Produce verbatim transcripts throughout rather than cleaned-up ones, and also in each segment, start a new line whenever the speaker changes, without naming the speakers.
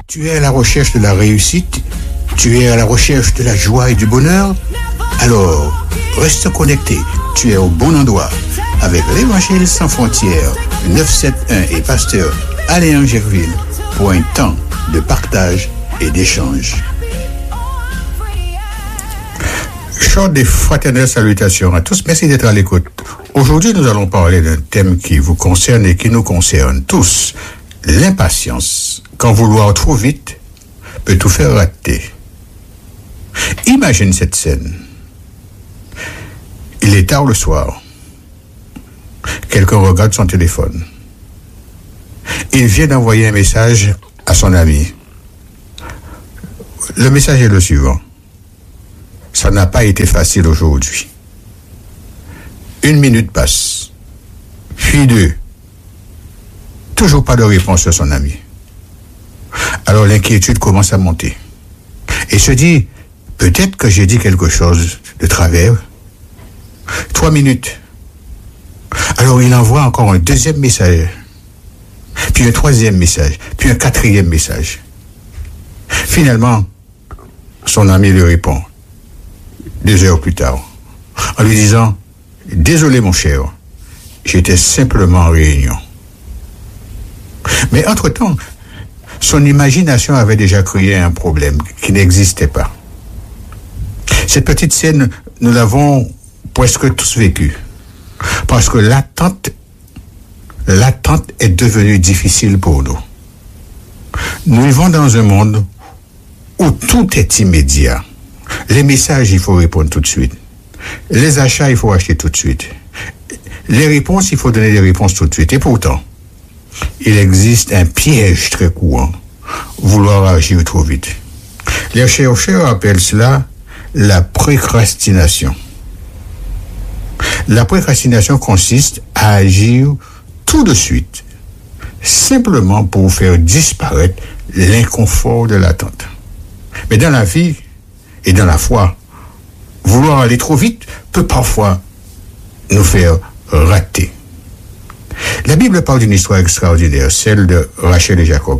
Tu es à la recherche de la réussite? Tu es à la recherche de la joie et du bonheur? Alors, reste connecté. Tu es au bon endroit. Avec l'Évangile sans frontières, neuf cent soixante et un et pasteur Alain Gerville pour un temps de partage et d'échange. Chaudes et fraternelles salutations à tous. Merci d'être à l'écoute. Aujourd'hui, nous allons parler d'un thème qui vous concerne et qui nous concerne tous. L'impatience. Quand vouloir trop vite peut tout faire rater. Imagine cette scène. Il est tard le soir. Quelqu'un regarde son téléphone. Il vient d'envoyer un message à son ami. Le message est le suivant. Ça n'a pas été facile aujourd'hui. Une minute passe. Puis deux. Toujours pas de réponse de son ami. Alors l'inquiétude commence à monter. Et se dit, peut-être que j'ai dit quelque chose de travers. Trois minutes. Alors il envoie encore un deuxième message. Puis un troisième message. Puis un quatrième message. Finalement, son ami lui répond. Deux heures plus tard. En lui disant, désolé mon cher, j'étais simplement en réunion. Mais entre-temps, son imagination avait déjà créé un problème qui n'existait pas. Cette petite scène, nous l'avons presque tous vécue. Parce que l'attente, l'attente est devenue difficile pour nous. Nous vivons dans un monde où tout est immédiat. Les messages, il faut répondre tout de suite. Les achats, il faut acheter tout de suite. Les réponses, il faut donner des réponses tout de suite. Et pourtant, il existe un piège très courant, vouloir agir trop vite. Les chercheurs appellent cela la précrastination. La précrastination consiste à agir tout de suite, simplement pour faire disparaître l'inconfort de l'attente. Mais dans la vie et dans la foi, vouloir aller trop vite peut parfois nous faire rater. La Bible parle d'une histoire extraordinaire, celle de Rachel et Jacob.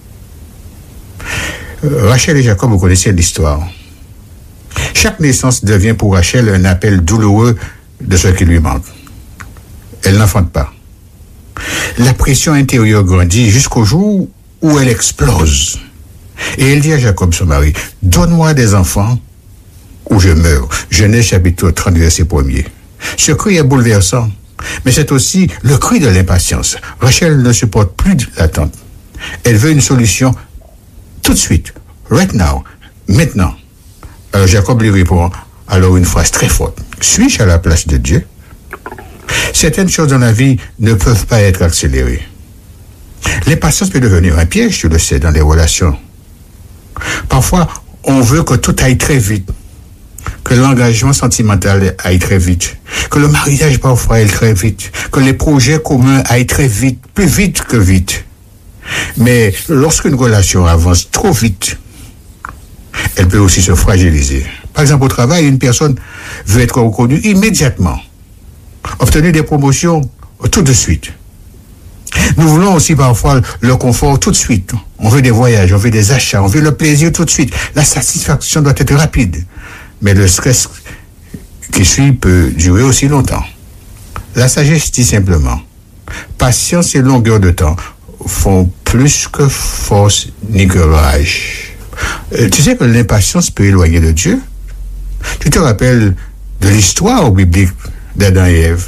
Rachel et Jacob, vous connaissez l'histoire. Chaque naissance devient pour Rachel un appel douloureux de ce qui lui manque. Elle n'enfante pas. La pression intérieure grandit jusqu'au jour où elle explose. Et elle dit à Jacob, son mari, donne-moi des enfants ou je meurs. Genèse chapitre trente, verset premier. Ce cri est bouleversant, mais c'est aussi le cri de l'impatience. Rachel ne supporte plus l'attente. Elle veut une solution tout de suite, right now, maintenant. Alors Jacob lui répond alors une phrase très forte. Suis-je à la place de Dieu? Certaines choses dans la vie ne peuvent pas être accélérées. L'impatience peut devenir un piège, tu le sais, dans les relations. Parfois, on veut que tout aille très vite, que l'engagement sentimental aille très vite, que le mariage parfois aille très vite, que les projets communs aillent très vite, plus vite que vite. Mais lorsqu'une relation avance trop vite, elle peut aussi se fragiliser. Par exemple, au travail, une personne veut être reconnue immédiatement, obtenir des promotions tout de suite. Nous voulons aussi parfois le confort tout de suite. On veut des voyages, on veut des achats, on veut le plaisir tout de suite. La satisfaction doit être rapide. Mais le stress qui suit peut durer aussi longtemps. La sagesse dit simplement, patience et longueur de temps font plus que force ni que rage. Euh, tu sais que l'impatience peut éloigner de Dieu? Tu te rappelles de l'histoire biblique d'Adam et Ève?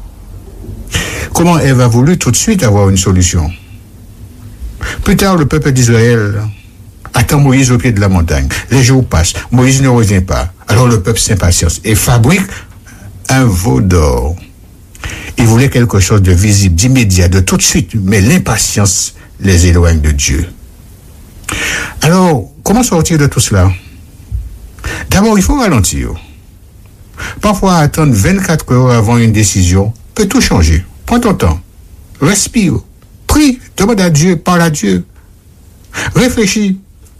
Comment Ève a voulu tout de suite avoir une solution. Plus tard, le peuple d'Israël attend Moïse au pied de la montagne. Les jours passent, Moïse ne revient pas. Alors le peuple s'impatiente et fabrique un veau d'or. Il voulait quelque chose de visible, d'immédiat, de tout de suite, mais l'impatience les éloigne de Dieu. Alors, comment sortir de tout cela? D'abord, il faut ralentir. Parfois, attendre vingt-quatre heures avant une décision peut tout changer. Prends ton temps. Respire. Prie. Demande à Dieu. Parle à Dieu. Réfléchis.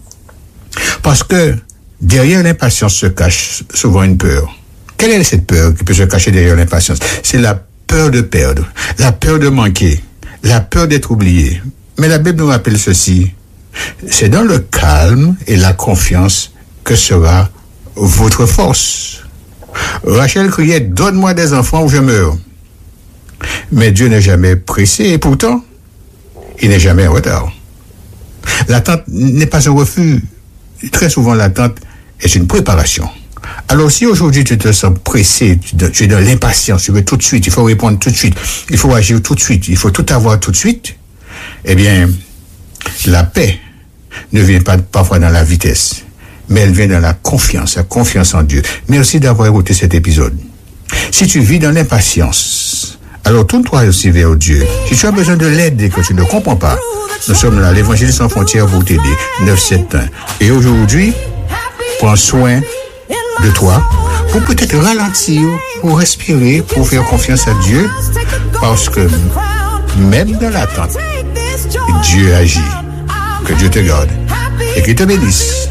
Parce que derrière l'impatience se cache souvent une peur. Quelle est cette peur qui peut se cacher derrière l'impatience? C'est la peur de perdre, la peur de manquer, la peur d'être oublié. Mais la Bible nous rappelle ceci. C'est dans le calme et la confiance que sera votre force. Rachel criait, donne-moi des enfants ou je meurs. Mais Dieu n'est jamais pressé et pourtant, il n'est jamais en retard. L'attente n'est pas un refus. Très souvent, l'attente est une préparation. Alors, si aujourd'hui tu te sens pressé, tu es dans l'impatience, tu veux tout de suite, il faut répondre tout de suite, il faut agir tout de suite, il faut tout avoir tout de suite, eh bien, la paix ne vient pas parfois dans la vitesse, mais elle vient dans la confiance, la confiance en Dieu. Merci d'avoir écouté cet épisode. Si tu vis dans l'impatience, alors tourne-toi aussi vers Dieu. Si tu as besoin de l'aide et que tu ne comprends pas, nous sommes là, l'Évangile sans frontières pour t'aider, neuf sept un. Et aujourd'hui, prends soin de toi, pour peut-être ralentir, pour respirer, pour faire confiance à Dieu, parce que même dans l'attente, Dieu agit. Que Dieu te garde et qu'il te bénisse.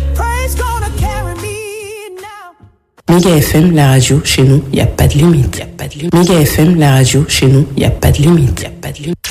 Méga F M, la radio, chez nous, il n'y a pas de limite. Y a pas de limite. Méga F M, la radio, chez nous, il n'y a pas de limite. Y a pas de limite.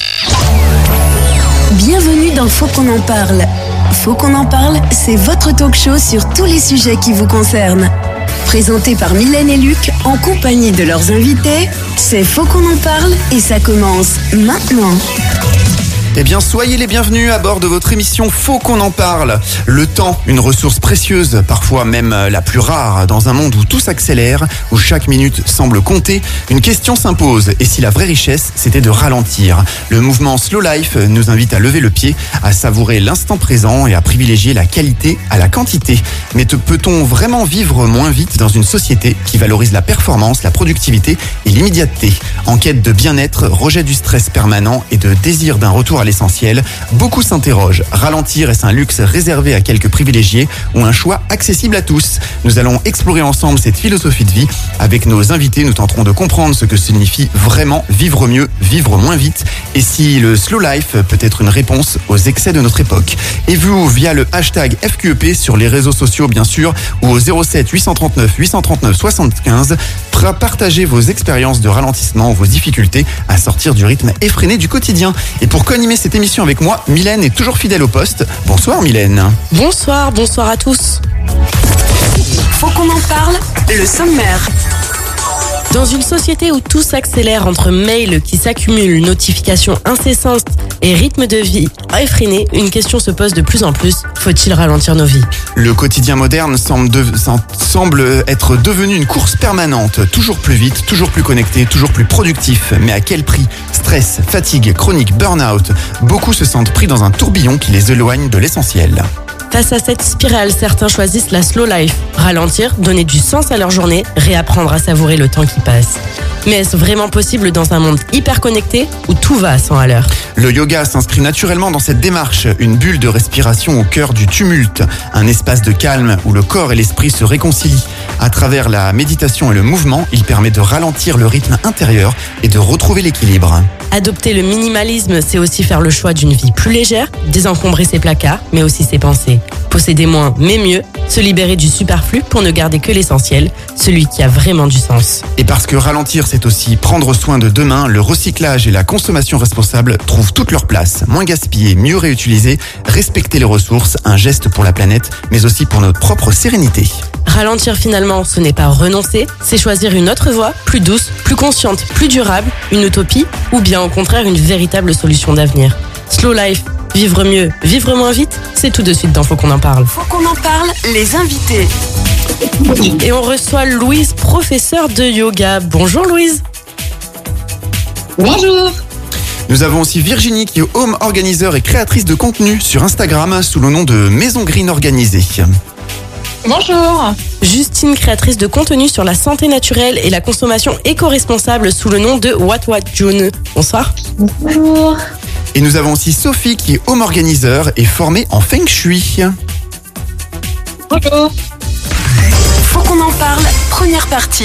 Bienvenue dans Faut qu'on en parle. Faut qu'on en parle, c'est votre talk show sur tous les sujets qui vous concernent. Présenté par Mylène et Luc, en compagnie de leurs invités, c'est Faut qu'on en parle et ça commence maintenant.
Eh bien, soyez les bienvenus à bord de votre émission Faut qu'on en parle. Le temps, une ressource précieuse, parfois même la plus rare, dans un monde où tout s'accélère, où chaque minute semble compter, une question s'impose. Et si la vraie richesse, c'était de ralentir? Le mouvement Slow Life nous invite à lever le pied, à savourer l'instant présent et à privilégier la qualité à la quantité. Mais te, peut-on vraiment vivre moins vite dans une société qui valorise la performance, la productivité et l'immédiateté? En quête de bien-être, rejet du stress permanent et de désir d'un retour à l'essentiel, beaucoup s'interrogent. Ralentir, est-ce un luxe réservé à quelques privilégiés ou un choix accessible à tous? Nous allons explorer ensemble cette philosophie de vie. Avec nos invités, nous tenterons de comprendre ce que signifie vraiment vivre mieux, vivre moins vite, et si le slow life peut être une réponse aux excès de notre époque. Et vous, via le hashtag F Q E P sur les réseaux sociaux bien sûr, ou au zéro sept huit cent trente-neuf huit cent trente-neuf soixante-quinze, partagez vos expériences de ralentissement ou vos difficultés à sortir du rythme effréné du quotidien. Et pour co-animer cette émission avec moi, Mylène est toujours fidèle au poste. Bonsoir Mylène.
Bonsoir, bonsoir à tous.
Faut qu'on en parle, le sommaire.
Dans une société où tout s'accélère entre mails qui s'accumulent, notifications incessantes et rythme de vie effréné, une question se pose de plus en plus. Faut-il ralentir nos vies?
Le quotidien moderne semble, de, semble être devenu une course permanente. Toujours plus vite, toujours plus connecté, toujours plus productif. Mais à quel prix? Stress, fatigue, chronique, burn-out. Beaucoup se sentent pris dans un tourbillon qui les éloigne de l'essentiel.
Face à cette spirale, certains choisissent la slow life. Ralentir, donner du sens à leur journée, réapprendre à savourer le temps qui passe. Mais est-ce vraiment possible dans un monde hyper connecté où tout va à cent à l'heure?
Le yoga s'inscrit naturellement dans cette démarche. Une bulle de respiration au cœur du tumulte. Un espace de calme où le corps et l'esprit se réconcilient. À travers la méditation et le mouvement, il permet de ralentir le rythme intérieur et de retrouver l'équilibre.
Adopter le minimalisme, c'est aussi faire le choix d'une vie plus légère, désencombrer ses placards, mais aussi ses pensées. Posséder moins, mais mieux, se libérer du superflu pour ne garder que l'essentiel, celui qui a vraiment du sens.
Et parce que ralentir, c'est aussi prendre soin de demain, le recyclage et la consommation responsable trouvent toute leur place. Moins gaspiller, mieux réutiliser, respecter les ressources, un geste pour la planète, mais aussi pour notre propre sérénité.
Ralentir finalement, ce n'est pas renoncer, c'est choisir une autre voie, plus douce, plus consciente, plus durable, une utopie, ou bien au contraire une véritable solution d'avenir. Slow life, vivre mieux, vivre moins vite, c'est tout de suite dans Faut qu'on en parle.
Faut qu'on en parle, les invités.
Et on reçoit Louise, professeure de yoga. Bonjour Louise.
Bonjour.
Nous avons aussi Virginie qui est home organizer et créatrice de contenu sur Instagram sous le nom de Maison Green Organisée.
Bonjour.
Justine, créatrice de contenu sur la santé naturelle et la consommation éco-responsable sous le nom de What What June. Bonsoir.
Bonjour.
Et nous avons aussi Sophie qui est home organizer et formée en Feng Shui.
Bonjour.
Faut qu'on en parle, première partie.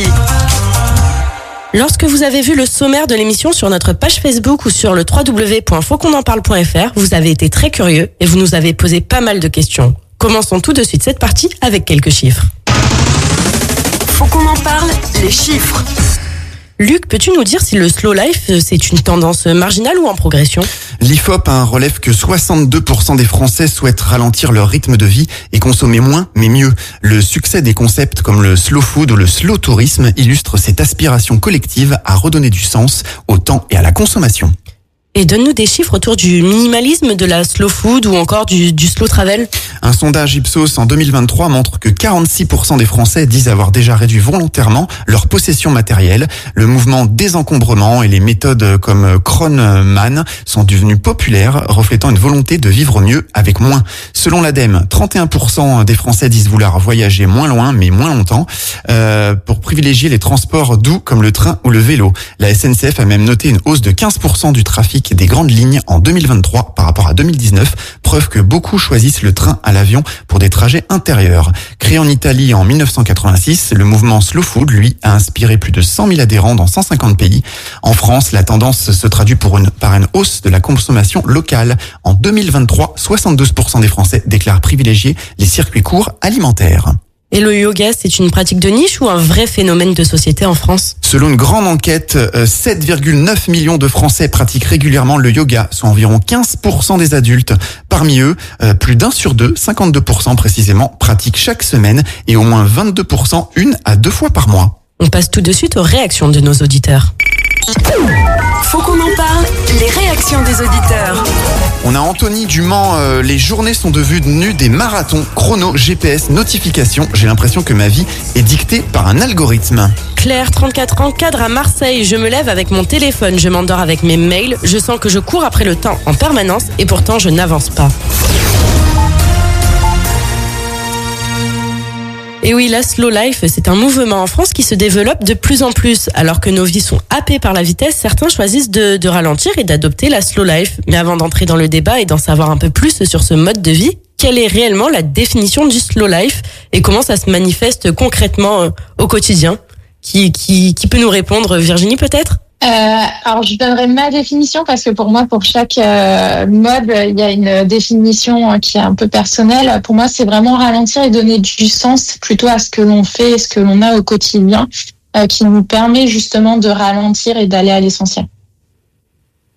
Lorsque vous avez vu le sommaire de l'émission sur notre page Facebook ou sur le w w w point faut qu'on en parle point f r, vous avez été très curieux et vous nous avez posé pas mal de questions. Commençons tout de suite cette partie avec quelques chiffres.
Faut qu'on en parle, les chiffres.
Luc, peux-tu nous dire si le slow life, c'est une tendance marginale ou en progression ?
L'I F O P hein, relève que soixante-deux pour cent des Français souhaitent ralentir leur rythme de vie et consommer moins, mais mieux. Le succès des concepts comme le slow food ou le slow tourisme illustre cette aspiration collective à redonner du sens au temps et à la consommation.
Et donne-nous des chiffres autour du minimalisme, de la slow food ou encore du, du slow travel.
Un sondage Ipsos en deux mille vingt-trois montre que quarante-six pour cent des Français disent avoir déjà réduit volontairement leur possession matérielle. Le mouvement désencombrement et les méthodes comme Kronman sont devenues populaires, reflétant une volonté de vivre mieux avec moins. Selon l'ADEME, trente et un pour cent des Français disent vouloir voyager moins loin mais moins longtemps euh, pour privilégier les transports doux comme le train ou le vélo. La S N C F a même noté une hausse de quinze pour cent du trafic des grandes lignes en deux mille vingt-trois par rapport à deux mille dix-neuf, preuve que beaucoup choisissent le train à l'avion pour des trajets intérieurs. Créé en Italie en mille neuf cent quatre-vingt-six, le mouvement Slow Food, lui, a inspiré plus de cent mille adhérents dans cent cinquante pays. En France, la tendance se traduit pour une, par une hausse de la consommation locale. En deux mille vingt-trois, soixante-douze pour cent des Français déclarent privilégier les circuits courts alimentaires.
Et le yoga, c'est une pratique de niche ou un vrai phénomène de société en France ?
Selon une grande enquête, sept virgule neuf millions de Français pratiquent régulièrement le yoga, soit environ quinze pour cent des adultes. Parmi eux, plus d'un sur deux, cinquante-deux pour cent précisément, pratiquent chaque semaine et au moins vingt-deux pour cent une à deux fois par mois.
On passe tout de suite aux réactions de nos auditeurs.
Faut qu'on en parle, les réactions des auditeurs.
On a Anthony du Mans, euh, les journées sont devenues des marathons, chrono, G P S, notifications. J'ai l'impression que ma vie est dictée par un algorithme.
Claire, trente-quatre ans, cadre à Marseille. Je me lève avec mon téléphone, je m'endors avec mes mails. Je sens que je cours après le temps en permanence et pourtant je n'avance pas. Et oui, la slow life, c'est un mouvement en France qui se développe de plus en plus. Alors que nos vies sont happées par la vitesse, certains choisissent de, de ralentir et d'adopter la slow life. Mais avant d'entrer dans le débat et d'en savoir un peu plus sur ce mode de vie, quelle est réellement la définition du slow life et comment ça se manifeste concrètement au quotidien ? Qui, qui, qui peut nous répondre ? Virginie, peut-être ?
Euh, alors, je donnerai ma définition parce que pour moi, pour chaque euh, mode, il y a une définition qui est un peu personnelle. Pour moi, c'est vraiment ralentir et donner du sens plutôt à ce que l'on fait et ce que l'on a au quotidien, euh, qui nous permet justement de ralentir et d'aller à l'essentiel.
Sophie ?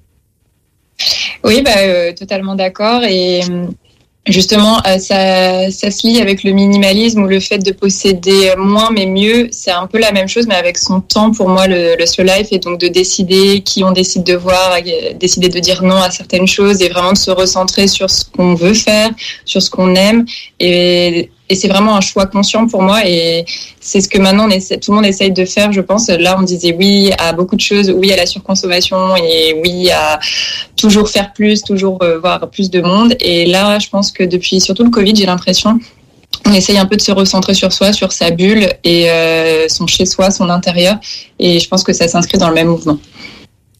Oui, bah, euh, totalement d'accord. Et justement, euh, ça, ça se lie avec le minimalisme ou le fait de posséder moins mais mieux. C'est un peu la même chose, mais avec son temps, pour moi, le, le slow life, et donc de décider qui on décide de voir, décider de dire non à certaines choses et vraiment de se recentrer sur ce qu'on veut faire, sur ce qu'on aime. Et, et c'est vraiment un choix conscient pour moi, et c'est ce que maintenant on essaie, tout le monde essaye de faire, je pense. Là, on disait oui à beaucoup de choses, oui à la surconsommation et oui à toujours faire plus, toujours voir plus de monde. Et là, je pense que depuis surtout le Covid, j'ai l'impression on essaye un peu de se recentrer sur soi, sur sa bulle et euh, son chez-soi, son intérieur. Et je pense que ça s'inscrit dans le même mouvement.
Justine ?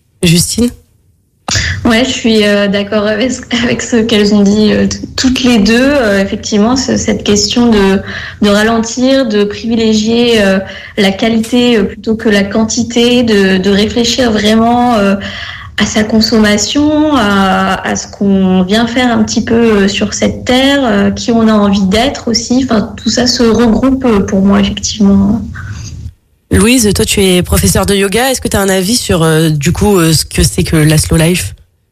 Ouais, je suis euh, d'accord avec, avec ce qu'elles ont dit euh, t- toutes les deux. Euh, effectivement, c- cette question de, de ralentir, de privilégier euh, la qualité euh, plutôt que la quantité, de, de réfléchir vraiment euh, à sa consommation, à, à ce qu'on vient faire un petit peu sur cette terre, euh, qui on a envie d'être aussi. Enfin, tout ça se regroupe pour moi, effectivement.
Louise, toi tu es professeure de yoga. Est-ce que tu as un avis sur euh, du coup euh, ce que c'est que la slow life ?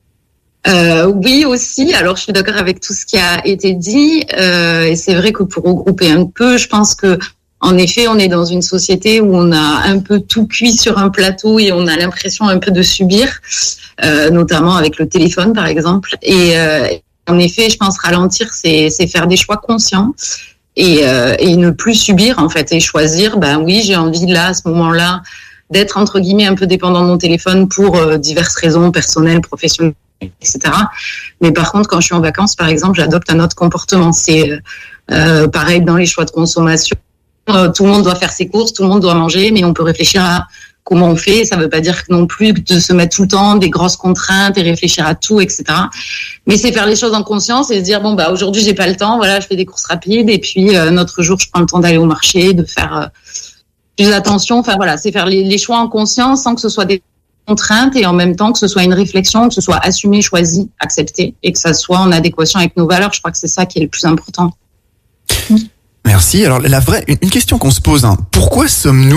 Euh, oui aussi, alors je suis d'accord avec tout ce qui a été dit euh, et c'est vrai que pour regrouper un peu, je pense que en effet on est dans une société où on a un peu tout cuit sur un plateau et on a l'impression un peu de subir, euh, notamment avec le téléphone par exemple. Et euh, en effet, je pense ralentir, c'est, c'est faire des choix conscients et, euh, et ne plus subir en fait, et choisir, ben oui j'ai envie là à ce moment-là d'être entre guillemets un peu dépendant de mon téléphone pour euh, diverses raisons personnelles, professionnelles, et cetera. Mais par contre, quand je suis en vacances, par exemple, j'adopte un autre comportement. C'est euh, pareil dans les choix de consommation. Euh, tout le monde doit faire ses courses, tout le monde doit manger, mais on peut réfléchir à comment on fait. Ça ne veut pas dire non plus de se mettre tout le temps des grosses contraintes et réfléchir à tout, et cetera. Mais c'est faire les choses en conscience et se dire bon bah aujourd'hui j'ai pas le temps, voilà, je fais des courses rapides et puis euh, notre jour je prends le temps d'aller au marché, de faire euh, plus attention. Enfin voilà, c'est faire les, les choix en conscience sans que ce soit des contraintes et en même temps que ce soit une réflexion, que ce soit assumé, choisi, accepté et que ça soit en adéquation avec nos valeurs. Je crois que c'est ça qui est le plus important.
Merci. Alors la vraie, une question qu'on se pose, hein, pourquoi sommes-nous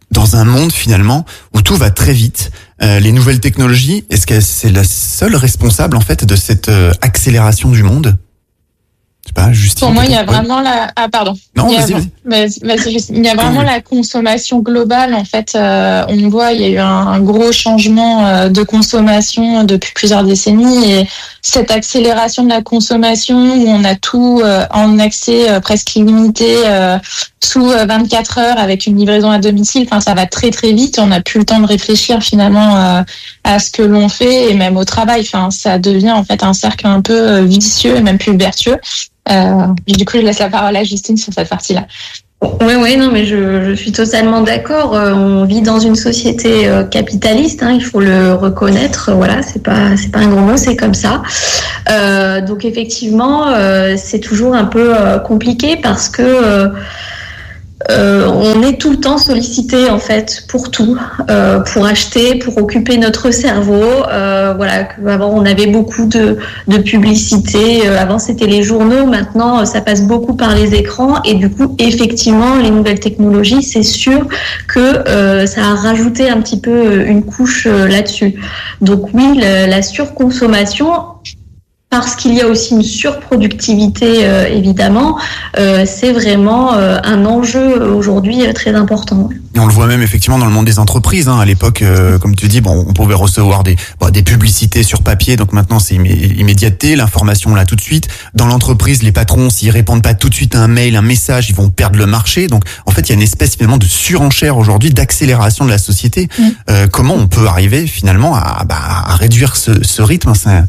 dans un monde finalement où tout va très vite. Euh, les nouvelles technologies, est-ce que c'est la seule responsable en fait de cette euh, accélération du monde? Je sais pas, Justine.
Pour moi, il y a
ouais.
vraiment la. Ah pardon.
Non,
il y a,
vas-y, vas-y.
vas-y, vas-y, Justine. Il y a vraiment la consommation globale. En fait, euh, on voit, il y a eu un, un gros changement euh, de consommation depuis plusieurs décennies et cette accélération de la consommation où on a tout euh, en accès euh, presque illimité euh, sous euh, vingt-quatre heures avec une livraison à domicile. Enfin, ça va très très vite. On n'a plus le temps de réfléchir finalement euh, à ce que l'on fait et même au travail. Enfin, ça devient en fait un cercle un peu euh, vicieux et même plus vertueux. Euh, du coup, je laisse la parole à Justine sur cette partie-là.
Oui, oui, non, mais je, je suis totalement d'accord. Euh, on vit dans une société euh, capitaliste, hein, il faut le reconnaître. Voilà, c'est pas, c'est pas un gros mot, c'est comme ça. Euh, donc effectivement, euh, c'est toujours un peu euh, compliqué parce que euh, Euh, on est tout le temps sollicité en fait pour tout, euh, pour acheter, pour occuper notre cerveau. Euh, voilà, avant on avait beaucoup de, de publicité. Euh, avant c'était les journaux, maintenant ça passe beaucoup par les écrans et du coup effectivement les nouvelles technologies, c'est sûr que euh, ça a rajouté un petit peu une couche euh, là-dessus. Donc oui, la, la surconsommation. Parce qu'il y a aussi une surproductivité, euh, évidemment, euh, c'est vraiment euh, un enjeu aujourd'hui euh, très important.
Et on le voit même effectivement dans le monde des entreprises. Hein. À l'époque, euh, comme tu dis, bon, on pouvait recevoir des, bon, des publicités sur papier, donc maintenant c'est immé- immédiateté, l'information là tout de suite. Dans l'entreprise, les patrons, s'ils répondent pas tout de suite à un mail, un message, ils vont perdre le marché. Donc en fait, il y a une espèce finalement de surenchère aujourd'hui, d'accélération de la société. Mmh. Euh, comment on peut arriver finalement à, bah, à réduire ce, ce rythme? C'est...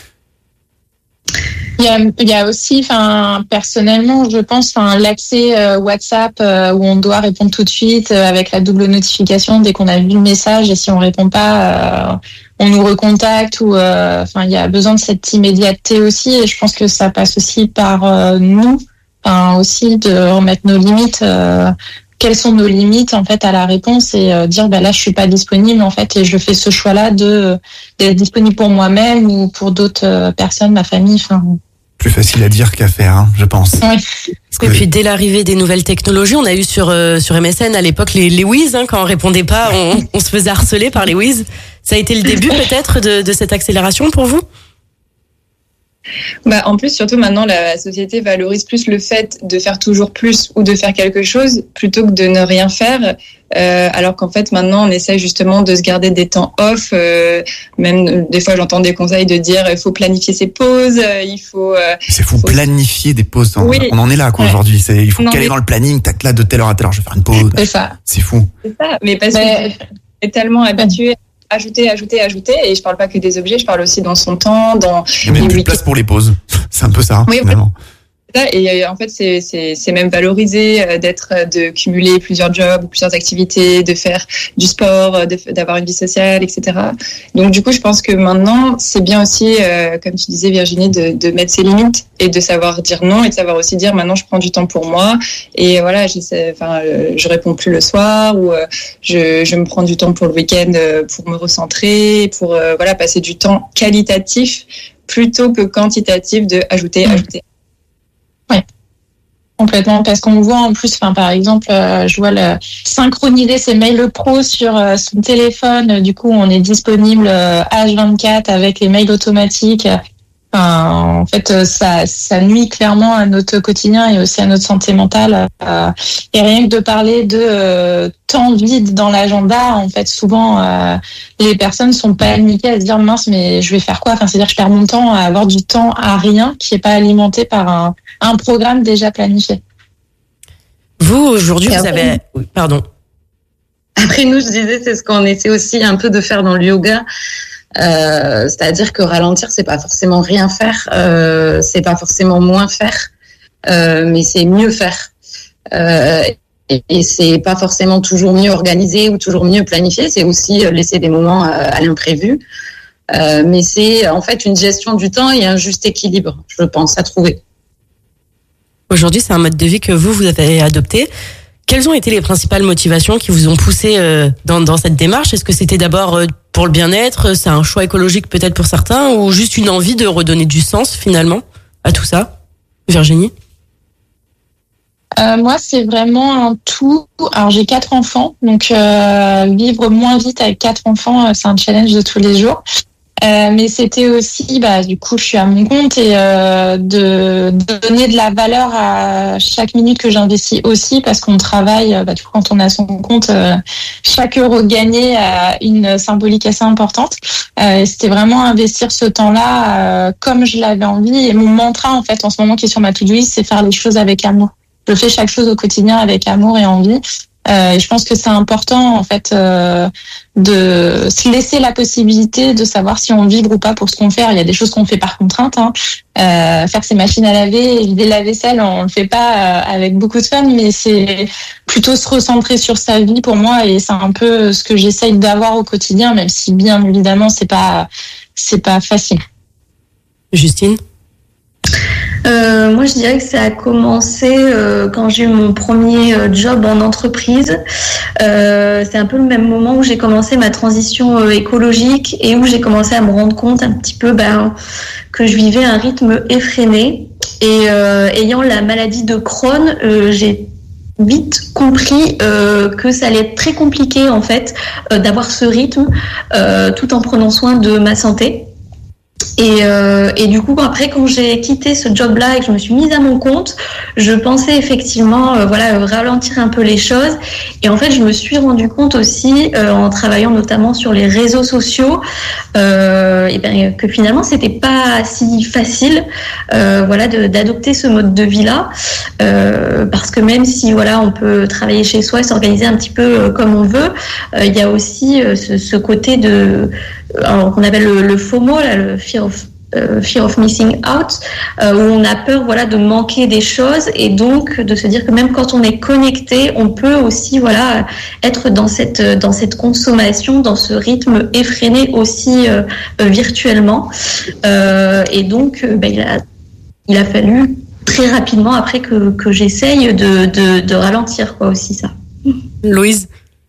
Il y a, il y a aussi, enfin, personnellement, je pense, enfin, l'accès euh, WhatsApp euh, où on doit répondre tout de suite euh, avec la double notification dès qu'on a vu le message et si on répond pas, euh, on nous recontacte ou, euh, enfin, il y a besoin de cette immédiateté aussi et je pense que ça passe aussi par euh, nous, enfin, aussi de remettre nos limites. Euh, quelles sont nos limites en fait à la réponse et euh, dire bah là je suis pas disponible en fait et je fais ce choix là de d'être disponible pour moi-même ou pour d'autres euh, personnes, ma famille, enfin
plus facile à dire qu'à faire, hein, je pense.
Oui.
Et puis dès l'arrivée des nouvelles technologies, on a eu sur euh, sur M S N à l'époque les les whiz, hein, quand on répondait pas, on, on se faisait harceler par les whiz. Ça a été le début peut-être de de cette accélération pour vous?
Bah, en plus, surtout maintenant, la société valorise plus le fait de faire toujours plus ou de faire quelque chose plutôt que de ne rien faire. Euh, alors qu'en fait, maintenant, on essaie justement de se garder des temps off. Euh, même des fois, j'entends des conseils de dire il faut planifier ses pauses, euh, il faut. Euh,
c'est fou,
faut...
planifier des pauses.
Oui.
On en est là, quoi, ouais. Aujourd'hui. C'est, il faut caler
mais...
dans le planning. Tac, là, de telle heure à telle heure, je vais faire une pause.
C'est ça.
C'est fou.
C'est ça. Mais parce mais... qu'on est tellement habitué. Ajouter, ajouter, ajouter, et je parle pas que des objets, je parle aussi dans son temps, dans.
Il y a même plus de place pour les pauses. C'est un peu ça, oui, finalement.
Et en fait, c'est, c'est, c'est même valorisé d'être, de cumuler plusieurs jobs, plusieurs activités, de faire du sport, de, d'avoir une vie sociale, et cetera. Donc, du coup, je pense que maintenant, c'est bien aussi, euh, comme tu disais, Virginie, de, de mettre ses limites et de savoir dire non et de savoir aussi dire maintenant, je prends du temps pour moi et voilà, j'essaie, enfin, euh, je réponds plus le soir ou euh, je, je me prends du temps pour le week-end euh, pour me recentrer, pour euh, voilà, passer du temps qualitatif plutôt que quantitatif de ajouter, mmh. ajouter.
Oui, complètement, parce qu'on voit en plus, enfin par exemple, euh, je vois le synchroniser ses mails pro sur euh, son téléphone. Du coup, on est disponible euh, H vingt-quatre avec les mails automatiques. Enfin, en fait, ça, ça nuit clairement à notre quotidien et aussi à notre santé mentale. Euh, et rien que de parler de euh, temps vide dans l'agenda, en fait, souvent euh, les personnes sont paniquées à se dire mince, mais je vais faire quoi? Enfin, c'est-à-dire que je perds mon temps à avoir du temps à rien qui n'est pas alimenté par un, un programme déjà planifié.
Vous aujourd'hui, vous avez, pardon.
Après nous, je disais, c'est ce qu'on essaie aussi un peu de faire dans le yoga. Euh, c'est-à-dire que ralentir, c'est pas forcément rien faire, euh, c'est pas forcément moins faire, euh, mais c'est mieux faire. Euh, et, et c'est pas forcément toujours mieux organisé ou toujours mieux planifié. C'est aussi laisser des moments à, à l'imprévu. Euh, mais c'est en fait une gestion du temps et un juste équilibre, je pense, à trouver.
Aujourd'hui, c'est un mode de vie que vous vous avez adopté. Quelles ont été les principales motivations qui vous ont poussé euh, dans, dans cette démarche? Est-ce que c'était d'abord euh, pour le bien-être, c'est un choix écologique peut-être pour certains, ou juste une envie de redonner du sens finalement à tout ça? Virginie?
Euh, moi, c'est vraiment un tout. Alors, j'ai quatre enfants, donc euh, vivre moins vite avec quatre enfants, euh, c'est un challenge de tous les jours. Euh, mais c'était aussi, bah, du coup, je suis à mon compte et euh, de, de donner de la valeur à chaque minute que j'investis aussi, parce qu'on travaille. Bah, du coup, quand on a son compte, euh, chaque euro gagné a une symbolique assez importante. Euh, et c'était vraiment investir ce temps-là euh, comme je l'avais envie. Et mon mantra, en fait, en ce moment, qui est sur ma to-do list, c'est faire les choses avec amour. Je fais chaque chose au quotidien avec amour et envie. Euh, et je pense que c'est important, en fait, euh, de se laisser la possibilité de savoir si on vibre ou pas pour ce qu'on fait. Il y a des choses qu'on fait par contrainte. Hein. Euh, faire ses machines à laver, vider la vaisselle, on le fait pas euh, avec beaucoup de fun, mais c'est plutôt se recentrer sur sa vie pour moi. Et c'est un peu ce que j'essaye d'avoir au quotidien, même si bien évidemment c'est pas c'est pas facile.
Justine?
Euh, moi, je dirais que ça a commencé euh, quand j'ai eu mon premier euh, job en entreprise. Euh, c'est un peu le même moment où j'ai commencé ma transition euh, écologique et où j'ai commencé à me rendre compte un petit peu ben, que je vivais un rythme effréné. Et euh, ayant la maladie de Crohn, euh, j'ai vite compris euh, que ça allait être très compliqué en fait euh, d'avoir ce rythme euh, tout en prenant soin de ma santé. Et, euh, et du coup, après, quand j'ai quitté ce job-là et que je me suis mise à mon compte, je pensais effectivement, euh, voilà, euh, ralentir un peu les choses. Et en fait, je me suis rendu compte aussi, euh, en travaillant notamment sur les réseaux sociaux, euh, et ben, que finalement, c'était pas si facile, euh, voilà, de, d'adopter ce mode de vie-là, euh, parce que même si, voilà, on peut travailler chez soi et s'organiser un petit peu euh, comme on veut, euh, il y a aussi euh, ce, ce côté de alors, qu'on appelle le, le FOMO, là, le fear of, euh, fear of missing out, euh, où on a peur, voilà, de manquer des choses et donc de se dire que même quand on est connecté, on peut aussi, voilà, être dans cette dans cette consommation, dans ce rythme effréné aussi euh, euh, virtuellement. Euh, et donc, euh, ben, il a il a fallu très rapidement après que que j'essaye de de, de ralentir, quoi, aussi ça.
Louise?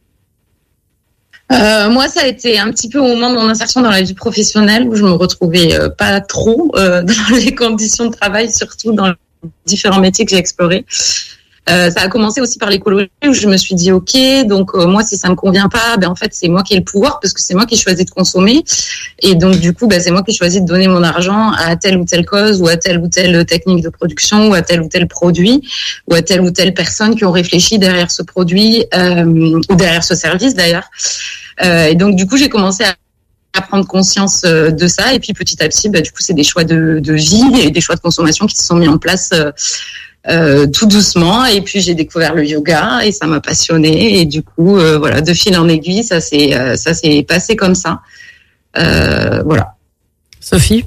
Euh, moi, ça a été un petit peu au moment de mon insertion dans la vie professionnelle où je me retrouvais euh, pas trop euh, dans les conditions de travail, surtout dans les différents métiers que j'ai explorés. Euh, ça a commencé aussi par l'écologie où je me suis dit ok, donc euh, moi si ça me convient pas, ben en fait c'est moi qui ai le pouvoir parce que c'est moi qui choisis de consommer et donc du coup ben c'est moi qui choisis de donner mon argent à telle ou telle cause ou à telle ou telle technique de production ou à tel ou tel produit ou à telle ou telle personne qui ont réfléchi derrière ce produit euh, ou derrière ce service d'ailleurs. Euh, et donc du coup j'ai commencé à à prendre conscience de ça et puis petit à petit bah, du coup c'est des choix de, de vie et des choix de consommation qui se sont mis en place euh, euh, tout doucement et puis j'ai découvert le yoga et ça m'a passionnée et du coup euh, voilà de fil en aiguille ça s'est euh, ça s'est passé comme ça euh, voilà.
Sophie?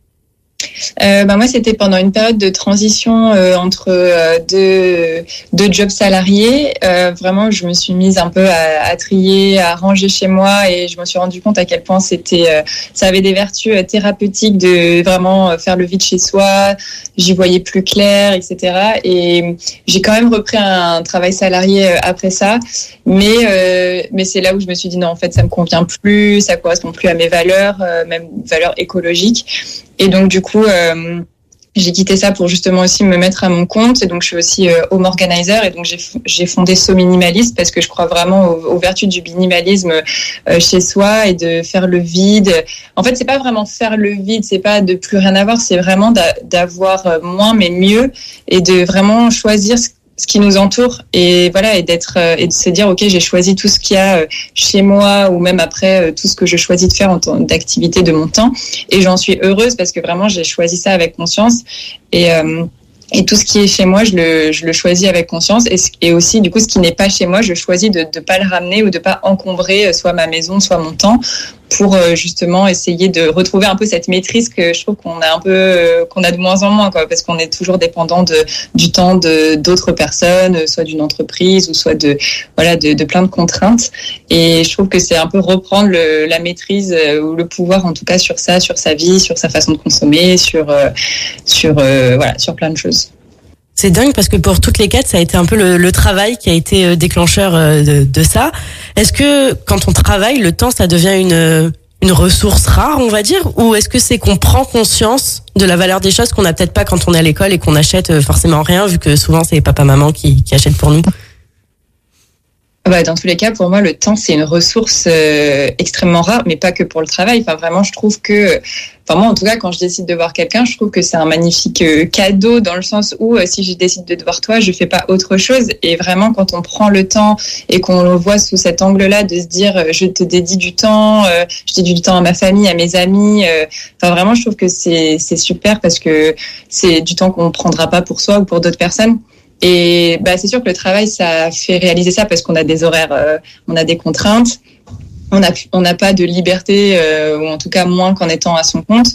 Euh, bah moi, c'était pendant une période de transition euh, entre euh, deux, deux jobs salariés. Euh, vraiment, je me suis mise un peu à, à trier, à ranger chez moi, et je me suis rendu compte à quel point c'était, euh, ça avait des vertus euh, thérapeutiques de vraiment faire le vide chez soi. J'y voyais plus clair, et cetera. Et j'ai quand même repris un travail salarié euh, après ça, mais euh, mais c'est là où je me suis dit non, en fait, ça me convient plus, ça correspond plus à mes valeurs, euh, même valeurs écologiques. Et donc, du coup, euh, j'ai quitté ça pour justement aussi me mettre à mon compte. Et donc, je suis aussi euh, home organizer. Et donc, j'ai, j'ai fondé So Minimalist parce que je crois vraiment aux, aux vertus du minimalisme euh, chez soi et de faire le vide. En fait, c'est pas vraiment faire le vide, c'est pas de plus rien avoir, c'est vraiment d'a, d'avoir moins mais mieux et de vraiment choisir ce ce qui nous entoure et voilà et d'être et de se dire ok j'ai choisi tout ce qu'il y a chez moi ou même après tout ce que je choisis de faire en tant d'activité de mon temps et j'en suis heureuse parce que vraiment j'ai choisi ça avec conscience et euh, et tout ce qui est chez moi, je le, je le choisis avec conscience. Et, et aussi, du coup, ce qui n'est pas chez moi, je choisis de ne pas le ramener ou de pas encombrer soit ma maison, soit mon temps pour euh, justement essayer de retrouver un peu cette maîtrise que je trouve qu'on a un peu, euh, qu'on a de moins en moins, quoi, parce qu'on est toujours dépendant de, du temps de, d'autres personnes, soit d'une entreprise ou soit de, voilà, de, de plein de contraintes. Et je trouve que c'est un peu reprendre le, la maîtrise euh, ou le pouvoir, en tout cas, sur ça, sur sa vie, sur sa façon de consommer, sur, euh, sur, euh, voilà, sur plein de choses.
C'est dingue parce que pour toutes les quatre, ça a été un peu le, le travail qui a été déclencheur de, de ça. Est-ce que quand on travaille, le temps, ça devient une, une ressource rare, on va dire, ou est-ce que c'est qu'on prend conscience de la valeur des choses qu'on n'a peut-être pas quand on est à l'école et qu'on achète forcément rien, vu que souvent c'est papa-maman qui, qui achètent pour nous?
Bah, dans tous les cas, pour moi, le temps, c'est une ressource euh, extrêmement rare, mais pas que pour le travail. Enfin, vraiment, je trouve que, enfin, moi, en tout cas, quand je décide de voir quelqu'un, je trouve que c'est un magnifique euh, cadeau dans le sens où, euh, si je décide de te voir toi, je fais pas autre chose. Et vraiment, quand on prend le temps et qu'on le voit sous cet angle-là, de se dire, euh, je te dédie du temps, euh, je dédie du temps à ma famille, à mes amis. Euh, enfin, vraiment, je trouve que c'est c'est super parce que c'est du temps qu'on ne prendra pas pour soi ou pour d'autres personnes. Et bah, c'est sûr que le travail, ça fait réaliser ça parce qu'on a des horaires, euh, on a des contraintes, on n'a on n'a pas de liberté, euh, ou en tout cas moins qu'en étant à son compte.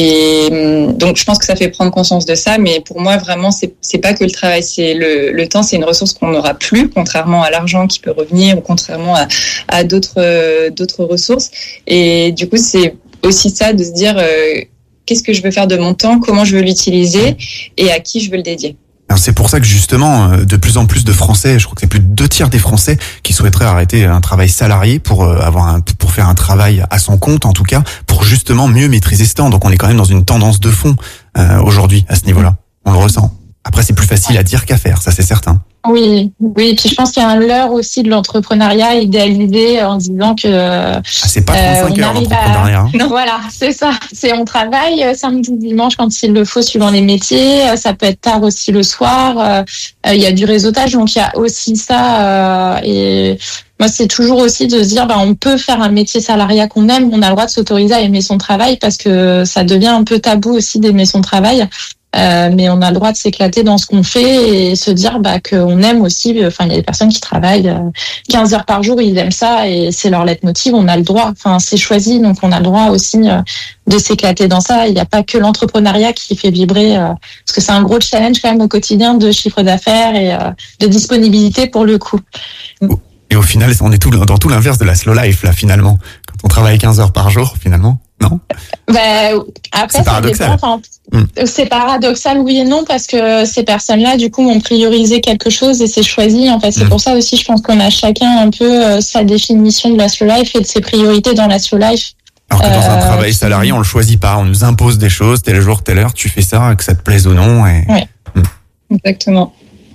Et donc, je pense que ça fait prendre conscience de ça. Mais pour moi, vraiment, c'est c'est pas que le travail, c'est le, le temps, c'est une ressource qu'on n'aura plus, contrairement à l'argent qui peut revenir ou contrairement à, à d'autres euh, d'autres ressources. Et du coup, c'est aussi ça de se dire euh, qu'est-ce que je veux faire de mon temps, comment je veux l'utiliser et à qui je veux le dédier.
Alors c'est pour ça que justement, de plus en plus de Français, je crois que c'est plus de deux tiers des Français qui souhaiteraient arrêter un travail salarié pour avoir un, pour faire un travail à son compte, en tout cas, pour justement mieux maîtriser ce temps. Donc on est quand même dans une tendance de fond euh, aujourd'hui à ce niveau-là. On le ressent. Après, c'est plus facile à dire qu'à faire, ça c'est certain.
Oui, oui. Puis je pense qu'il y a un leurre aussi de l'entrepreneuriat idéalisé en disant que
ah, c'est pas trente-cinq
euh,
heures l'entrepreneuriat.
À... Non, voilà, c'est ça. C'est on travaille samedi, dimanche quand il le faut suivant les métiers. Ça peut être tard aussi le soir. Euh, il y a du réseautage, donc il y a aussi ça. Euh, et moi, c'est toujours aussi de se dire, bah, on peut faire un métier salariat qu'on aime. On a le droit de s'autoriser à aimer son travail parce que ça devient un peu tabou aussi d'aimer son travail. Euh, mais on a le droit de s'éclater dans ce qu'on fait et se dire bah qu'on aime aussi. Enfin, il y a des personnes qui travaillent quinze heures par jour, ils aiment ça et c'est leur leitmotiv. On a le droit. Enfin, c'est choisi, donc on a le droit aussi de s'éclater dans ça. Il n'y a pas que l'entrepreneuriat qui fait vibrer, parce que c'est un gros challenge quand même au quotidien de chiffre d'affaires et de disponibilité pour le coup.
Et au final, on est tout dans tout l'inverse de la slow life là finalement. Quand on travaille quinze heures par jour, finalement. Non.
Ben, après,
c'est paradoxal.
Ça dépend, enfin, mm. C'est paradoxal, oui et non, parce que ces personnes-là, du coup, ont priorisé quelque chose et c'est choisi. En fait, c'est mm. pour ça aussi, je pense qu'on a chacun un peu sa définition de la slow life et de ses priorités dans la slow life.
Alors que dans
euh,
un travail salarié, on le choisit pas. On nous impose des choses, tel jour, telle heure, tu fais ça, que ça te plaise ou non. Et...
Oui.
Mm. Exactement.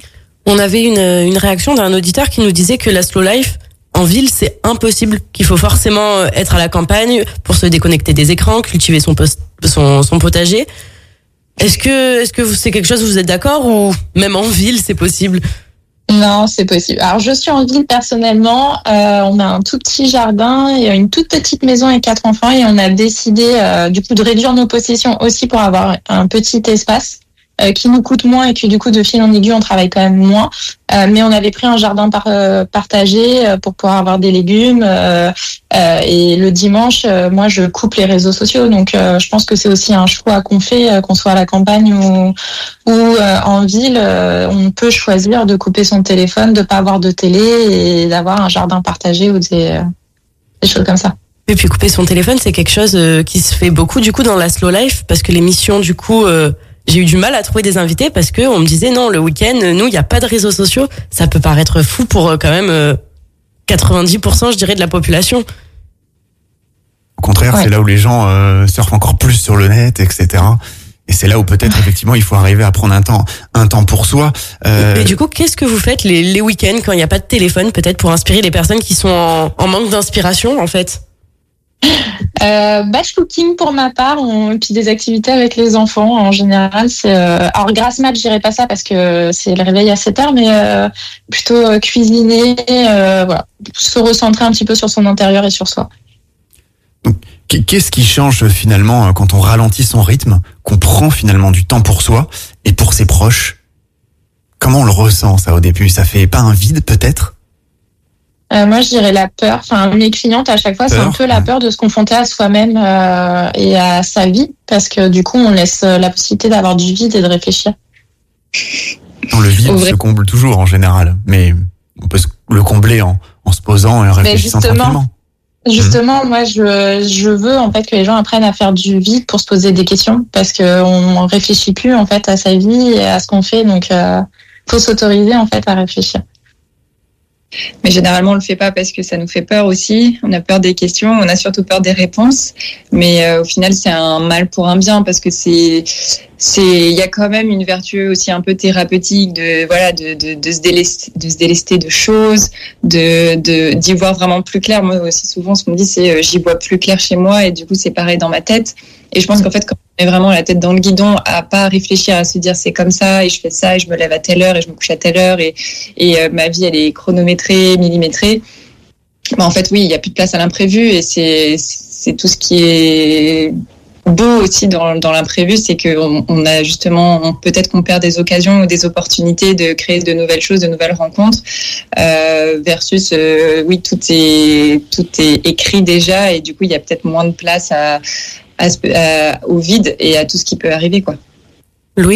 On avait une, une réaction d'un auditeur qui nous disait que la slow life, en ville, c'est impossible, qu'il faut forcément être à la campagne pour se déconnecter des écrans, cultiver son, post, son, son potager. Est-ce que, est-ce que c'est quelque chose où vous êtes d'accord ou même en ville, c'est possible?
Non, c'est possible. Alors, je suis en ville personnellement. Euh, on a un tout petit jardin et une toute petite maison et quatre enfants et on a décidé euh, du coup de réduire nos possessions aussi pour avoir un petit espace. Euh, qui nous coûte moins et que du coup de fil en aiguille on travaille quand même moins, euh, mais on avait pris un jardin par, euh, partagé euh, pour pouvoir avoir des légumes euh, euh, et le dimanche euh, moi je coupe les réseaux sociaux, donc euh, je pense que c'est aussi un choix qu'on fait, euh, qu'on soit à la campagne ou, ou euh, en ville, euh, on peut choisir de couper son téléphone, de pas avoir de télé et d'avoir un jardin partagé ou des, euh, des choses comme ça.
Et puis couper son téléphone, c'est quelque chose euh, qui se fait beaucoup du coup dans la slow life, parce que l'émission du coup euh, j'ai eu du mal à trouver des invités parce que on me disait non, le week-end, nous, il n'y a pas de réseaux sociaux. Ça peut paraître fou pour euh, quand même euh, quatre-vingt-dix pour cent, je dirais, de la population.
Au contraire, ouais. C'est là où les gens euh, surfent encore plus sur le net, et cetera. Et c'est là où peut-être effectivement il faut arriver à prendre un temps, un temps pour soi.
Euh... Et du coup, qu'est-ce que vous faites les, les week-ends quand il n'y a pas de téléphone, peut-être pour inspirer les personnes qui sont en, en manque d'inspiration, en fait?
Euh, batch cooking pour ma part, on, puis des activités avec les enfants en général. C'est, euh, alors grasse mat, je dirais pas ça parce que c'est le réveil à sept heures, mais euh, plutôt euh, cuisiner, euh, voilà, se recentrer un petit peu sur son intérieur et sur soi.
Donc, qu'est-ce qui change finalement quand on ralentit son rythme, qu'on prend finalement du temps pour soi et pour ses proches? Comment on le ressent ça au début? Ça fait pas un vide peut-être?
Euh, moi, je dirais la peur. Enfin, mes clientes, à chaque fois, peur, c'est un peu la peur de se confronter à soi-même euh, et à sa vie, parce que du coup, on laisse la possibilité d'avoir du vide et de réfléchir.
Non, le vide se comble toujours en général, mais on peut le combler en, en se posant et en réfléchissant tranquillement.
Justement, mmh. moi, je, je veux en fait que les gens apprennent à faire du vide pour se poser des questions, parce que on réfléchit plus en fait à sa vie et à ce qu'on fait, donc euh, faut s'autoriser en fait à réfléchir.
Mais généralement, on le fait pas parce que ça nous fait peur aussi. On a peur des questions, on a surtout peur des réponses. Mais euh, au final, c'est un mal pour un bien parce que c'est, c'est, il y a quand même une vertu aussi un peu thérapeutique de, voilà, de, de, de se délester, de se délester de choses, de, de, d'y voir vraiment plus clair. Moi aussi, souvent, ce qu'on me dit, c'est, euh, j'y vois plus clair chez moi et du coup, c'est pareil dans ma tête. Et je pense qu'en fait, quand on met vraiment la tête dans le guidon, à pas réfléchir, à se dire c'est comme ça et je fais ça et je me lève à telle heure et je me couche à telle heure et, et euh, ma vie elle est chronométrée, millimétrée. Ben, en fait, oui, il y a plus de place à l'imprévu et c'est c'est tout ce qui est beau aussi dans dans l'imprévu, c'est que on, on a justement on, peut-être qu'on perd des occasions ou des opportunités de créer de nouvelles choses, de nouvelles rencontres, euh, versus euh, oui tout est tout est écrit déjà et du coup il y a peut-être moins de place à À, à, au vide et à tout ce qui peut arriver, quoi.
Louise ?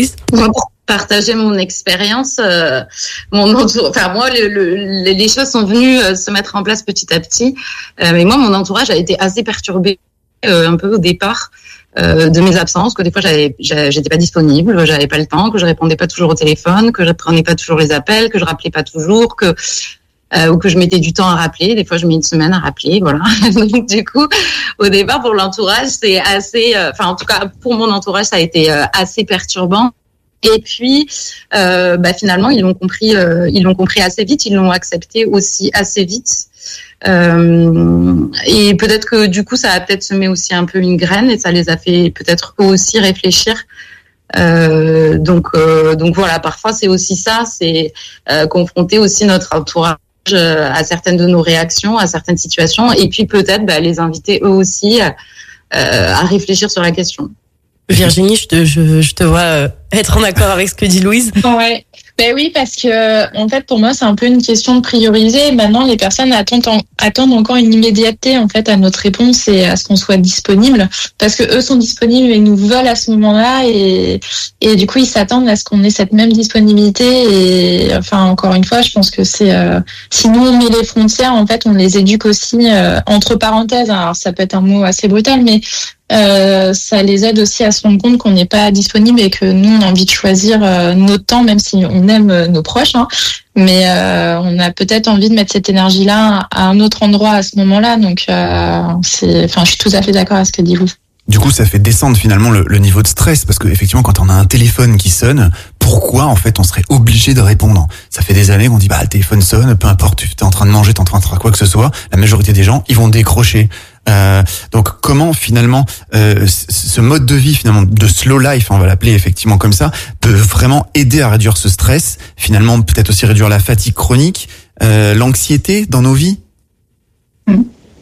Moi, pour partager mon expérience, euh, mon entour... enfin moi, le, le, les choses sont venues euh, se mettre en place petit à petit. Euh, mais moi, mon entourage a été assez perturbé euh, un peu au départ euh, de mes absences, que des fois j'avais, j'étais pas disponible, j'avais pas le temps, que je répondais pas toujours au téléphone, que je prenais pas toujours les appels, que je rappelais pas toujours, que Euh, ou que je mettais du temps à rappeler. Des fois, je mets une semaine à rappeler, voilà. Donc, du coup, au départ, pour l'entourage, c'est assez... Enfin, euh, en tout cas, pour mon entourage, ça a été euh, assez perturbant. Et puis, euh, bah, finalement, ils l'ont compris, euh, ils l'ont compris assez vite. Ils l'ont accepté aussi assez vite. Euh, et peut-être que, du coup, ça a peut-être semé aussi un peu une graine et ça les a fait peut-être eux aussi réfléchir. Euh, donc, euh, donc voilà, parfois, c'est aussi ça, c'est euh, confronter aussi notre entourage à certaines de nos réactions, à certaines situations, et puis peut-être bah, les inviter eux aussi euh, à réfléchir sur la question.
Virginie, je te, je, je te vois euh, être en accord avec ce que dit Louise.
Ouais. Ben oui, parce que en fait, pour moi, c'est un peu une question de prioriser. Maintenant, les personnes attendent, en, attendent encore une immédiateté en fait à notre réponse et à ce qu'on soit disponible, parce que eux sont disponibles et nous veulent à ce moment-là, et et du coup, ils s'attendent à ce qu'on ait cette même disponibilité. Et enfin, encore une fois, je pense que c'est euh, si nous on met les frontières, en fait, on les éduque aussi euh, entre parenthèses. Alors, ça peut être un mot assez brutal, mais Euh, ça les aide aussi à se rendre compte qu'on n'est pas disponible et que nous on a envie de choisir euh, notre temps, même si on aime euh, nos proches, hein, mais euh, on a peut-être envie de mettre cette énergie-là à un autre endroit à ce moment-là. Donc, euh, c'est, enfin, je suis tout à fait d'accord avec ce que dit Lou.
Du coup, ça fait descendre finalement le, le niveau de stress parce que effectivement, quand on a un téléphone qui sonne, pourquoi en fait on serait obligé de répondre ? Ça fait des années qu'on dit bah le téléphone sonne, peu importe, tu es en train de manger, tu es en train de faire quoi que ce soit, la majorité des gens ils vont décrocher. Euh, donc comment finalement euh, ce mode de vie finalement de slow life, on va l'appeler effectivement comme ça, peut vraiment aider à réduire ce stress, finalement peut-être aussi réduire la fatigue chronique, euh, l'anxiété dans nos vies.
Mmh.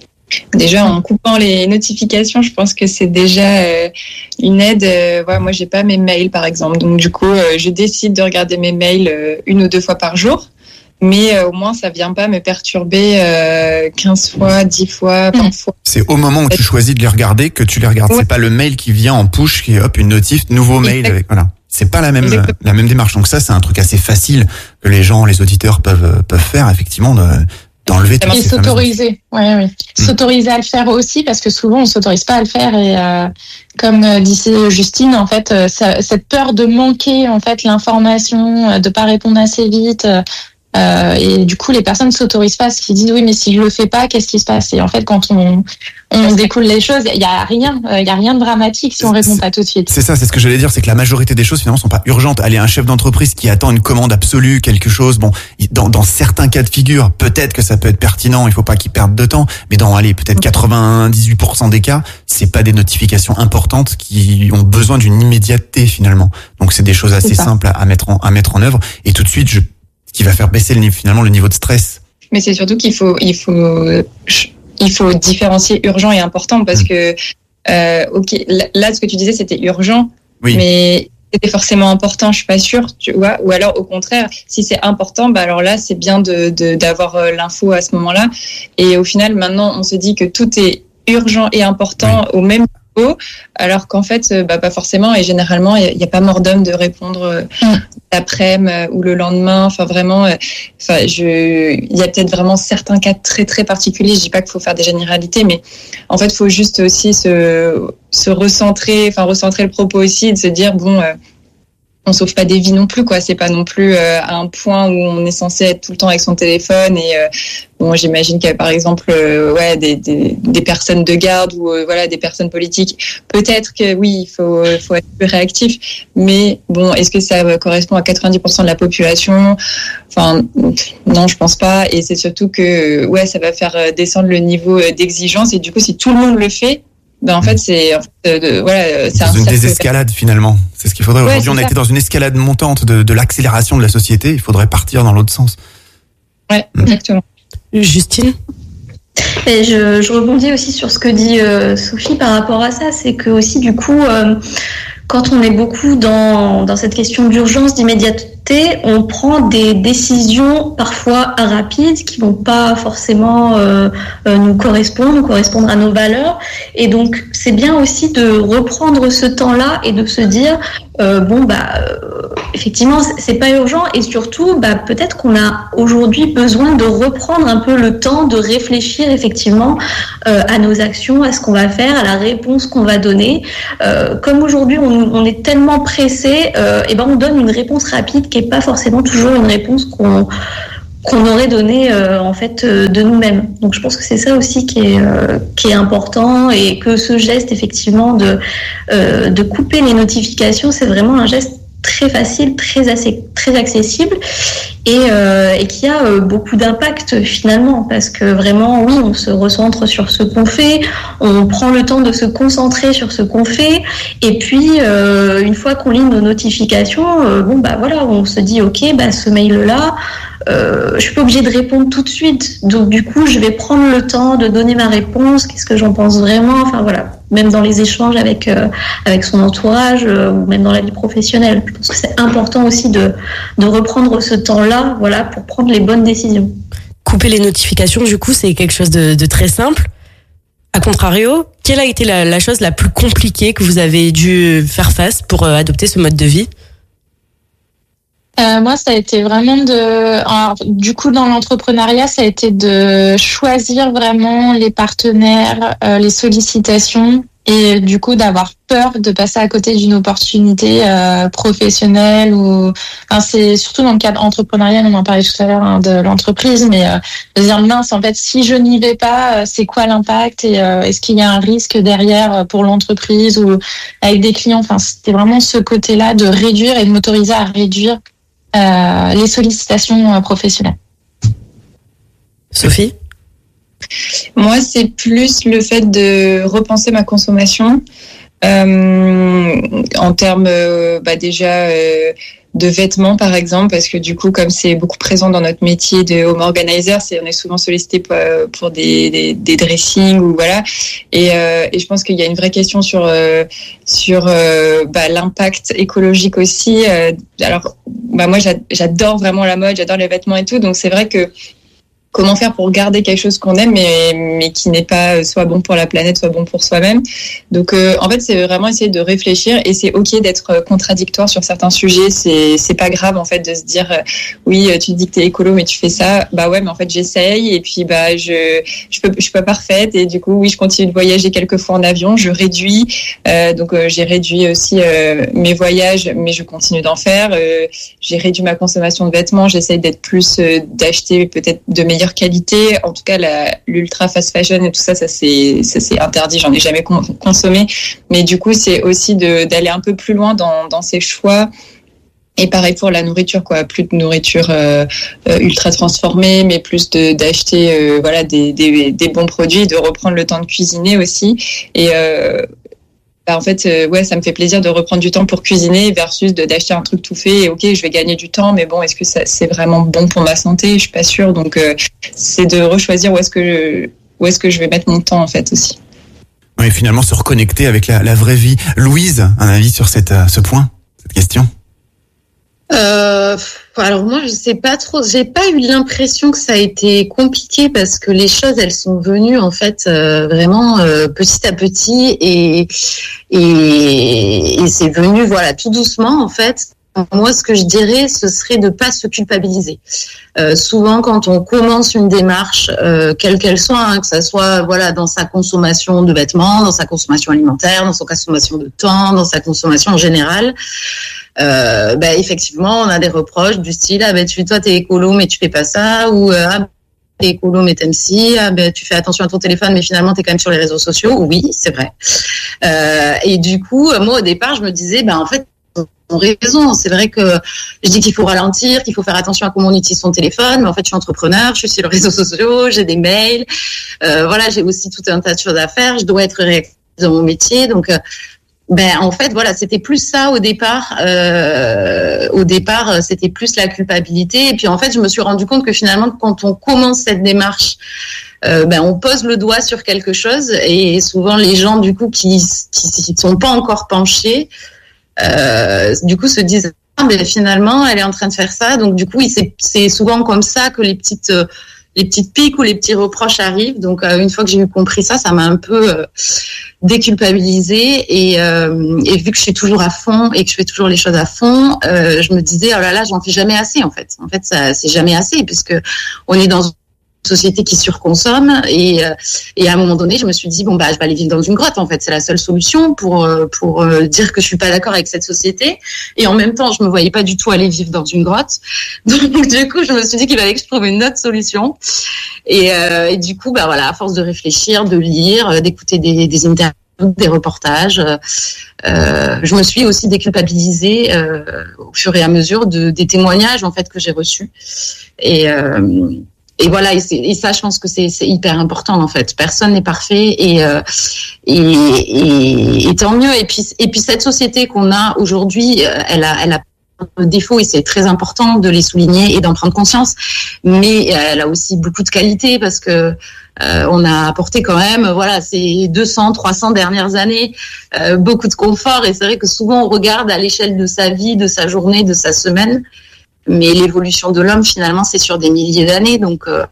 Déjà en coupant les notifications, je pense que c'est déjà euh, une aide. Euh, ouais, moi j'ai pas mes mails par exemple, donc du coup euh, je décide de regarder mes mails euh, une ou deux fois par jour. Mais euh, au moins, ça vient pas me perturber euh, quinze fois, dix fois, vingt fois.
C'est au moment où tu choisis de les regarder que tu les regardes. Ouais. C'est pas le mail qui vient en push, qui est hop, une notif, nouveau mail. Exactement. Avec, voilà. C'est pas la même, Exactement. la même démarche. Donc ça, c'est un truc assez facile que les gens, les auditeurs peuvent, peuvent faire, effectivement, de, d'enlever tout ça.
Et s'autoriser. Ouais, oui. Mmh. S'autoriser à le faire aussi, parce que souvent, on s'autorise pas à le faire. Et euh, comme disait Justine, en fait, ça, cette peur de manquer, en fait, l'information, de pas répondre assez vite, Euh, et du coup, les personnes ne s'autorisent pas, parce qu'ils disent oui, mais si je le fais pas, qu'est-ce qui se passe ? Et en fait, quand on, on se découle les choses, il y a rien, il y a rien de dramatique si on répond pas tout de suite.
C'est ça, c'est ce que j'allais dire, c'est que la majorité des choses finalement sont pas urgentes. Allez, un chef d'entreprise qui attend une commande absolue, quelque chose, bon, dans, dans certains cas de figure, peut-être que ça peut être pertinent, il faut pas qu'il perde de temps, mais dans, allez, peut-être quatre-vingt-dix-huit pour cent des cas, c'est pas des notifications importantes qui ont besoin d'une immédiateté finalement. Donc c'est des choses assez simples à, à mettre en, à mettre en œuvre, et tout de suite, je qui va faire baisser le, finalement le niveau de stress.
Mais c'est surtout qu'il faut, il faut, il faut différencier urgent et important parce mmh. que, euh, ok, là, ce que tu disais, c'était urgent, oui. mais c'était forcément important, je suis pas sûre, tu vois. Ou alors, au contraire, si c'est important, bah alors là, c'est bien de, de, d'avoir l'info à ce moment-là. Et au final, maintenant, on se dit que tout est urgent et important oui. au même niveau, alors qu'en fait, bah, pas forcément. Et généralement, il n'y a, a pas mort d'homme de répondre mmh. l'après-midi ou le lendemain. Enfin, vraiment, enfin, je, il y a peut-être vraiment certains cas très, très particuliers. Je dis pas qu'il faut faire des généralités, mais en fait, il faut juste aussi se, se recentrer, enfin, recentrer le propos aussi, de se dire, bon, euh, on sauve pas des vies non plus, quoi. C'est pas non plus euh, à un point où on est censé être tout le temps avec son téléphone. Et euh, bon, j'imagine qu'il y a par exemple, euh, ouais, des, des des personnes de garde ou euh, voilà des personnes politiques. Peut-être que oui, il faut faut être plus réactif. Mais bon, est-ce que ça correspond à quatre-vingt-dix pour cent de la population? Enfin, non, je pense pas. Et c'est surtout que ouais, ça va faire descendre le niveau d'exigence. Et du coup, si tout le monde le fait, ben en fait c'est en fait, euh, voilà, c'est
dans
un
une
cercle.
désescalade finalement. C'est ce qu'il faudrait.
Ouais,
Aujourd'hui, on a
ça.
été dans une escalade montante de, de l'accélération de la société. Il faudrait partir dans l'autre sens.
Ouais, exactement.
Justine?
Et je, je rebondis aussi sur ce que dit euh, Sophie par rapport à ça, c'est que aussi du coup, euh, quand on est beaucoup dans, dans cette question d'urgence, d'immédiateté, on prend des décisions parfois rapides qui vont pas forcément euh, euh, nous correspondre, nous correspondre à nos valeurs. Et donc, c'est bien aussi de reprendre ce temps-là et de se dire, euh, bon, bah, euh, effectivement, c'est pas urgent. Et surtout, bah, peut-être qu'on a aujourd'hui besoin de reprendre un peu le temps de réfléchir effectivement euh, à nos actions, à ce qu'on va faire, à la réponse qu'on va donner. Euh, comme aujourd'hui, on, on est tellement pressé, euh, et ben on donne une réponse rapide qui est pas forcément toujours une réponse qu'on qu'on aurait donnée euh, en fait euh, de nous-mêmes. Donc je pense que c'est ça aussi qui est euh, qui est important, et que ce geste effectivement de euh, de couper les notifications, c'est vraiment un geste très facile, très assez, très accessible, et, euh, et qui a euh, beaucoup d'impact finalement, parce que vraiment, oui, on se recentre sur ce qu'on fait, on prend le temps de se concentrer sur ce qu'on fait, et puis euh, une fois qu'on lit nos notifications, euh, bon bah voilà, on se dit ok, bah ce mail-là, euh, je suis pas obligée de répondre tout de suite, donc du coup, je vais prendre le temps de donner ma réponse, qu'est-ce que j'en pense vraiment, enfin voilà. Même dans les échanges avec euh, avec son entourage euh, ou même dans la vie professionnelle. Je pense que c'est important aussi de de reprendre ce temps-là, voilà, pour prendre les bonnes décisions.
Couper les notifications, du coup, c'est quelque chose de, de très simple. A contrario, quelle a été la, la chose la plus compliquée que vous avez dû faire face pour euh, adopter ce mode de vie?
Euh, moi, ça a été vraiment de, alors, du coup, dans l'entrepreneuriat, ça a été de choisir vraiment les partenaires, euh, les sollicitations, et du coup d'avoir peur de passer à côté d'une opportunité euh, professionnelle ou, enfin, c'est surtout dans le cadre entrepreneurial, on en parlait tout à l'heure hein, de l'entreprise, mais euh, de dire mince, en fait, si je n'y vais pas, euh, c'est quoi l'impact et euh, est-ce qu'il y a un risque derrière pour l'entreprise ou avec des clients. Enfin, c'était vraiment ce côté-là de réduire et de m'autoriser à réduire euh, les sollicitations euh, professionnelles.
Sophie?
Moi, c'est plus le fait de repenser ma consommation euh, en termes euh, bah déjà euh, de vêtements, par exemple, parce que du coup, comme c'est beaucoup présent dans notre métier de home organizer, c'est on est souvent sollicité pour, pour des, des, des dressings ou voilà. Et, euh, et je pense qu'il y a une vraie question sur euh, sur euh, bah, l'impact écologique aussi. Euh, alors, bah moi, j'adore vraiment la mode, j'adore les vêtements et tout, donc c'est vrai que comment faire pour garder quelque chose qu'on aime, mais, mais qui n'est pas soit bon pour la planète, soit bon pour soi-même. Donc, euh, en fait, c'est vraiment essayer de réfléchir, et c'est ok d'être contradictoire sur certains sujets. C'est c'est pas grave en fait de se dire euh, oui, tu dis que t'es écolo, mais tu fais ça. Bah ouais, mais en fait j'essaye, et puis bah je je peux je suis pas parfaite, et du coup oui, je continue de voyager quelques fois en avion, je réduis. Euh, donc euh, j'ai réduit aussi euh, mes voyages, mais je continue d'en faire. Euh, j'ai réduit ma consommation de vêtements. J'essaye d'être plus euh, d'acheter peut-être de meilleures qualité. En tout cas, la, l'ultra fast fashion et tout ça, ça c'est, ça c'est interdit. J'en ai jamais con, consommé. Mais du coup, c'est aussi de, d'aller un peu plus loin dans, dans ses choix. Et pareil pour la nourriture, quoi. Plus de nourriture euh, euh, ultra transformée, mais plus de, d'acheter euh, voilà des, des, des bons produits, de reprendre le temps de cuisiner aussi. Et euh, Bah en fait, euh, ouais, ça me fait plaisir de reprendre du temps pour cuisiner versus de d'acheter un truc tout fait. Et ok, je vais gagner du temps, mais bon, est-ce que ça, c'est vraiment bon pour ma santé? Je suis pas sûre. Donc, euh, c'est de rechoisir où est-ce que je, où est-ce que je vais mettre mon temps en fait aussi.
Oui, finalement, se reconnecter avec la, la vraie vie. Louise, un avis sur cette, ce point, cette question?
Euh, alors moi je sais pas trop, j'ai pas eu l'impression que ça a été compliqué, parce que les choses elles sont venues en fait euh, vraiment euh, petit à petit, et, et et c'est venu voilà tout doucement en fait. Moi, ce que je dirais, ce serait de pas se culpabiliser. Euh, souvent, quand on commence une démarche, euh, quelle qu'elle soit, hein, que ça soit voilà dans sa consommation de vêtements, dans sa consommation alimentaire, dans sa consommation de temps, dans sa consommation en général, euh, ben effectivement, on a des reproches du style ah ben tu toi t'es écolo mais tu fais pas ça, ou euh, ah t'es écolo mais t'aimes si, ah ben tu fais attention à ton téléphone mais finalement t'es quand même sur les réseaux sociaux. Oui, c'est vrai. Euh, et du coup, moi au départ, je me disais ben en fait ont raison. C'est vrai que je dis qu'il faut ralentir, qu'il faut faire attention à comment on utilise son téléphone, mais en fait, je suis entrepreneur, je suis sur les réseaux sociaux, j'ai des mails, euh, voilà, j'ai aussi tout un tas de choses à faire, je dois être réactive dans mon métier, donc euh, ben en fait, voilà, c'était plus ça au départ. Euh, au départ, c'était plus la culpabilité, et puis en fait, je me suis rendu compte que finalement, quand on commence cette démarche, euh, ben on pose le doigt sur quelque chose, et souvent les gens du coup qui qui ne sont pas encore penchés, Euh, du coup se disent ah, mais finalement elle est en train de faire ça, donc du coup c'est, c'est souvent comme ça que les petites euh, les petites piques ou les petits reproches arrivent. Donc euh, une fois que j'ai eu compris ça, ça m'a un peu euh, déculpabilisée, et, euh, et vu que je suis toujours à fond et que je fais toujours les choses à fond, euh, je me disais oh là là, j'en fais jamais assez en fait. En fait ça c'est jamais assez, puisque on est dans une société qui surconsomme, et euh, et à un moment donné je me suis dit bon bah je vais aller vivre dans une grotte, en fait c'est la seule solution pour euh, pour euh, dire que je suis pas d'accord avec cette société, et en même temps je me voyais pas du tout aller vivre dans une grotte, donc du coup je me suis dit qu'il fallait que je trouve une autre solution, et, euh, et du coup bah voilà, à force de réfléchir, de lire, d'écouter des, des interviews, des reportages, euh, je me suis aussi déculpabilisée euh, au fur et à mesure de des témoignages en fait que j'ai reçus, et euh, Et voilà, et, c'est, et ça, je pense que c'est, c'est hyper important en fait. Personne n'est parfait, et, euh, et, et, et tant mieux. Et puis, et puis cette société qu'on a aujourd'hui, elle a, elle a de défauts, et c'est très important de les souligner et d'en prendre conscience. Mais elle a aussi beaucoup de qualités, parce que euh, on a apporté quand même, voilà, ces deux cents, trois cents dernières années, euh, beaucoup de confort. Et c'est vrai que souvent on regarde à l'échelle de sa vie, de sa journée, de sa semaine. Mais l'évolution de l'homme, finalement, c'est sur des milliers d'années. Donc, euh,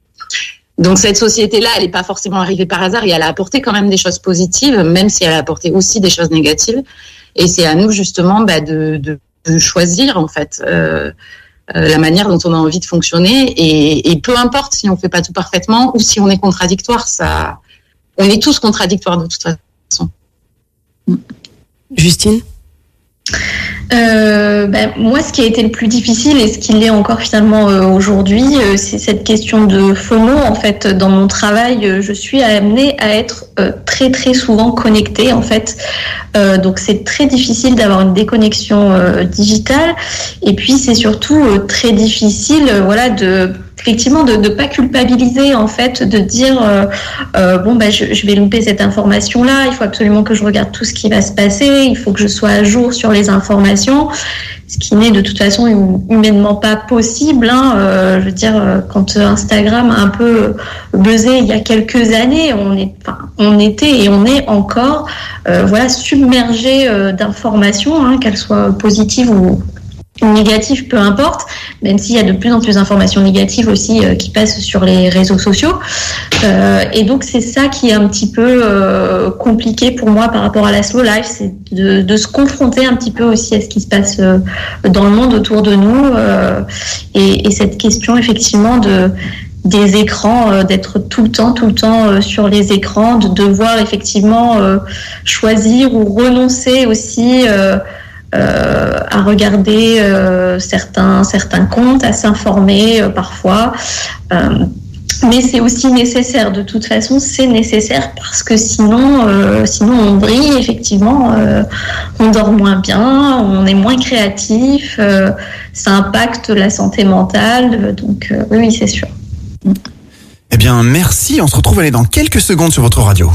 donc cette société-là, elle n'est pas forcément arrivée par hasard, et elle a apporté quand même des choses positives, même si elle a apporté aussi des choses négatives. Et c'est à nous, justement, bah, de, de, de choisir, en fait, euh, euh, la manière dont on a envie de fonctionner. Et, et peu importe si on ne fait pas tout parfaitement ou si on est contradictoire, ça, on est tous contradictoires de toute façon.
Justine ?
Euh, ben, moi, ce qui a été le plus difficile, et ce qui l'est encore finalement euh, aujourd'hui, euh, c'est cette question de FOMO. En fait, dans mon travail, euh, je suis amenée à être euh, très très souvent connectée. En fait, euh, donc c'est très difficile d'avoir une déconnexion euh, digitale. Et puis c'est surtout euh, très difficile, euh, voilà, de effectivement de ne pas culpabiliser, en fait, de dire euh, euh, bon bah je, je vais louper cette information là, il faut absolument que je regarde tout ce qui va se passer, il faut que je sois à jour sur les informations, ce qui n'est de toute façon humainement pas possible, hein. Euh, je veux dire, quand Instagram a un peu buzzé il y a quelques années, on est, enfin, on était et on est encore euh, voilà, submergé euh, d'informations, hein, qu'elles soient positives ou négatif, peu importe, même s'il y a de plus en plus d'informations négatives aussi euh, qui passent sur les réseaux sociaux. Euh, et donc, c'est ça qui est un petit peu euh, compliqué pour moi par rapport à la slow life, c'est de, de se confronter un petit peu aussi à ce qui se passe euh, dans le monde autour de nous. Euh, et, et cette question, effectivement, de des écrans, euh, d'être tout le temps, tout le temps euh, sur les écrans, de devoir effectivement euh, choisir ou renoncer aussi euh, Euh, à regarder euh, certains certains comptes, à s'informer euh, parfois, euh, mais c'est aussi nécessaire. De toute façon, c'est nécessaire, parce que sinon, euh, sinon on brille, effectivement, euh, on dort moins bien, on est moins créatif, euh, ça impacte la santé mentale, donc euh, oui, c'est sûr.
Eh bien, merci. On se retrouve allez, dans quelques secondes sur votre radio.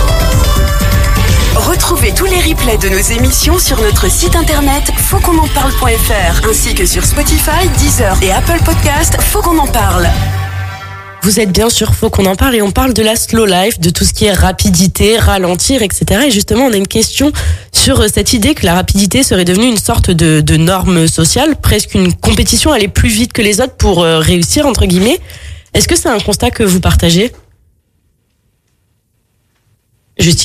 Retrouvez tous les replays de nos émissions sur notre site internet faut qu'on en parle point f r, ainsi que sur Spotify, Deezer et Apple Podcast. Faut qu'on en parle.
Vous êtes bien sûr Faut qu'on en parle, et on parle de la slow life, de tout ce qui est rapidité, ralentir, et cetera. Et justement, on a une question sur cette idée que la rapidité serait devenue une sorte de, de norme sociale, presque une compétition, aller plus vite que les autres pour réussir, entre guillemets. Est-ce que c'est un constat que vous partagez ? Justine ?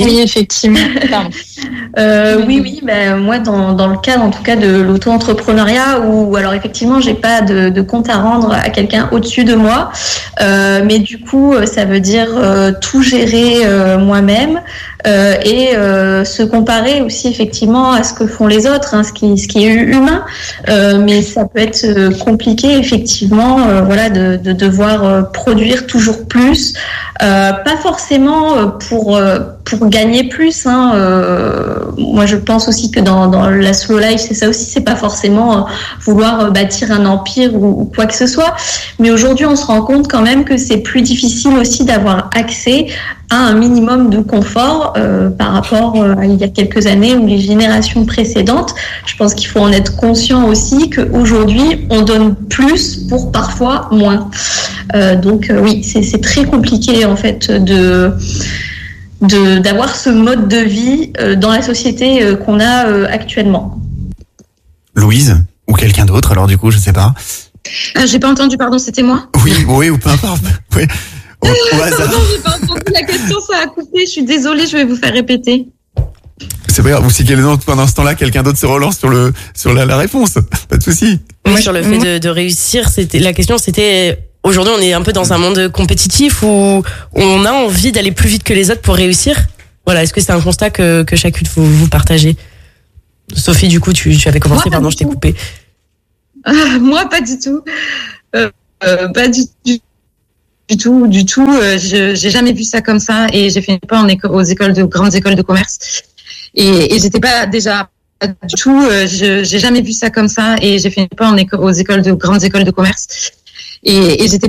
Oui, effectivement.
euh, oui, oui. Ben moi, dans dans le cadre, en tout cas, de l'auto-entrepreneuriat, où alors effectivement, j'ai pas de, de compte à rendre à quelqu'un au-dessus de moi, euh, mais du coup, ça veut dire euh, tout gérer euh, moi-même. euh, et euh, se comparer aussi effectivement à ce que font les autres, hein, ce qui ce qui est humain, euh, mais ça peut être compliqué effectivement, euh, voilà, de, de devoir euh, produire toujours plus, euh, pas forcément pour euh, pour gagner plus. Hein, euh, moi, je pense aussi que dans dans la slow life, c'est ça aussi, c'est pas forcément euh, vouloir bâtir un empire ou, ou quoi que ce soit, mais aujourd'hui, on se rend compte quand même que c'est plus difficile aussi d'avoir accès à un minimum de confort euh, par rapport euh, à il y a quelques années ou les générations précédentes. Je pense qu'il faut en être conscient aussi qu'aujourd'hui, on donne plus pour parfois moins. Euh, donc euh, oui, c'est, c'est très compliqué en fait de, de d'avoir ce mode de vie euh, dans la société euh, qu'on a euh, actuellement.
Louise ou quelqu'un d'autre, alors du coup, je sais pas.
Ah, j'ai pas entendu, pardon, c'était moi?
Oui, oui, ou peu importe. Oui. Au, au hasard.
Non, j'ai pas entendu la question, ça a coupé. Je suis désolée, je vais vous faire répéter.
C'est pas grave. Ou si pendant ce temps-là, quelqu'un d'autre se relance sur le sur la, la réponse, pas de souci.
Oui, sur le fait de, de réussir, c'était la question, c'était aujourd'hui, on est un peu dans un monde compétitif où on a envie d'aller plus vite que les autres pour réussir. Voilà, est-ce que c'est un constat que que chacune vous vous partagez? Sophie, du coup, tu, tu avais commencé, moi, pardon, je t'ai coupé.
Euh, moi, pas du tout. Euh, euh, pas du, du, du tout, du tout. Euh, je, j'ai jamais vu ça comme ça et j'ai fait pas en éco- aux écoles de grandes écoles de commerce et, et j'étais pas déjà pas du tout. Euh, je, j'ai jamais vu ça comme ça et j'ai fait pas en éco- aux écoles de grandes écoles de commerce et, et j'étais